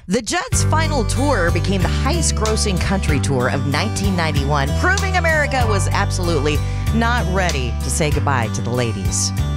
The Judds' final tour became the highest grossing country tour of 1991, proving America was absolutely not ready to say goodbye to the ladies.